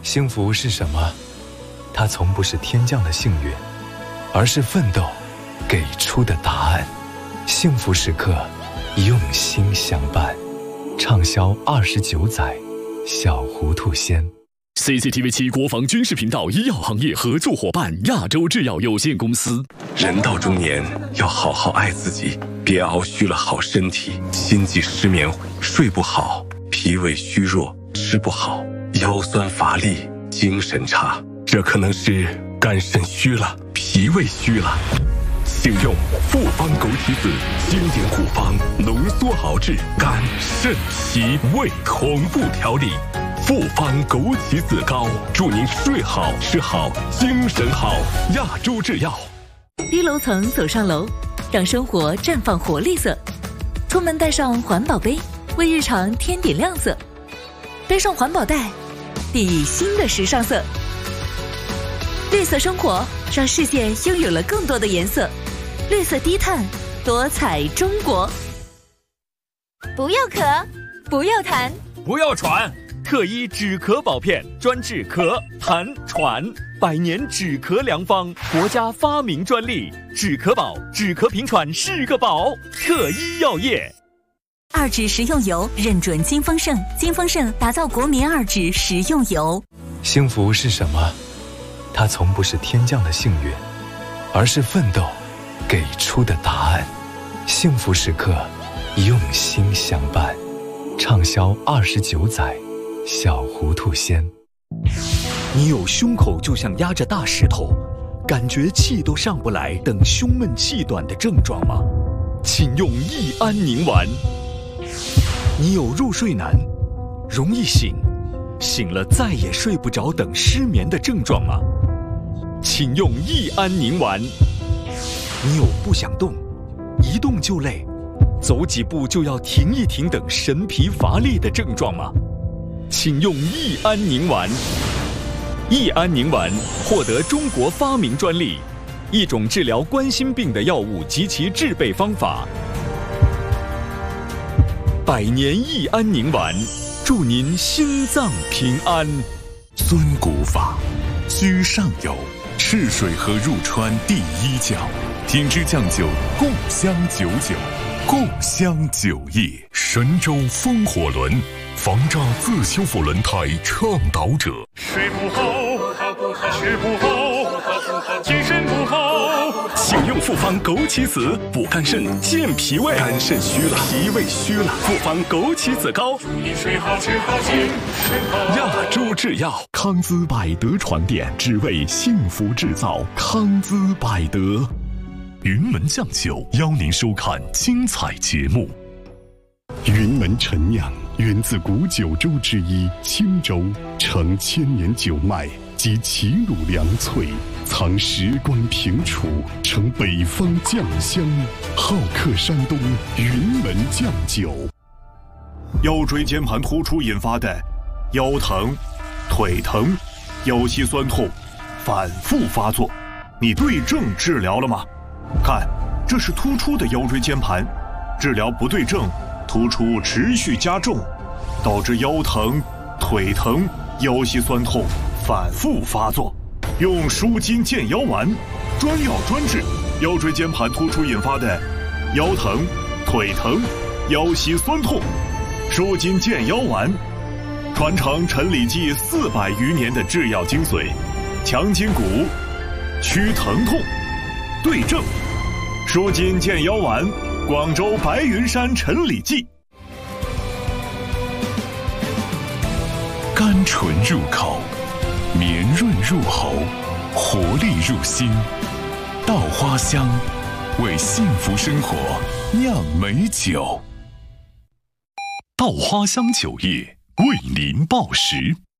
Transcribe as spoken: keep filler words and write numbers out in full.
幸福是什么？它从不是天降的幸运，而是奋斗给出的答案。幸福时刻，用心相伴，畅销二十九载。小糊涂仙。 C C T V 七国防军事频道医药行业合作伙伴亚洲制药有限公司。 人到中年，要好好爱自己，别熬虚了好身体，心悸失眠，睡不好，脾胃虚弱，吃不好，腰酸乏力，精神差，这可能是肝肾虚了，脾胃虚了。请用复方枸杞子经典护方，浓缩熬制肝肾脾胃同步调理。复方枸杞子膏，祝您睡好吃好精神好。亚洲制药。 低楼层走上楼，让生活绽放活力色。出门带上环保杯，为日常添点亮色。背上环保袋，熠熠新的时尚色。绿色生活，让世界拥有了更多的颜色。绿色低碳，多彩中国。 不要咳，不要痰， 不要喘。特一止咳宝片，专治咳、痰、喘，百年止咳良方，国家发明专利。止咳宝，止咳平喘是个宝。特一药业。 二指食用油认准金丰盛，金丰盛打造国民二指食用油。 幸福是什么？它从不是天降的幸运，而是奋斗给出的答案。幸福时刻，用心相伴，畅销二十九载。小糊涂仙。 你有胸口就像压着大石头，感觉气都上不来等胸闷气短的症状吗？请用益安宁丸。你有入睡难，容易醒，醒了再也睡不着等失眠的症状吗？请用益安宁丸。你有不想动，一动就累，走几步就要停一停等神疲乏力的症状吗？请用益安宁丸。益安宁丸获得中国发明专利，一种治疗冠心病的药物及其制备方法。百年益安宁丸，祝您心脏平安。 尊古法，居上游，赤水河入川第一窖，品质酱酒，共襄九九，共襄酒业。神州风火轮，防诈自修复轮胎倡导者。 睡不好，吃不好，精神不好。 请用复方枸杞子补肝肾健脾胃，肝肾虚了，脾胃虚了，复方枸杞子膏， 祝你睡好吃好精神好。 亚洲制药。 康姿百德床垫，只为幸福制造。康姿百德。云门酱酒邀您收看精彩节目。云门陈酿源自古九州之一青州，承千年酒脉及齐鲁良萃，藏时关平楚，成北方酱香，好客山东云门酱酒。 腰椎间盘突出引发的腰疼、腿疼、腰膝酸痛反复发作，你对症治疗了吗？看，这是突出的腰椎间盘，治疗不对症，突出持续加重，导致腰疼、腿疼、腰膝酸痛反复发作。用舒筋健腰丸，专药专治腰椎间盘突出引发的腰疼、腿疼、腰膝酸痛。舒筋健腰丸，传承陈李济四百余年的制药精髓，强筋骨，祛疼痛，对症。舒筋健腰丸，广州白云山陈李济。 甘醇入口，绵润入喉，活力入心。稻花香，为幸福生活酿美酒。稻花香酒业为您报时。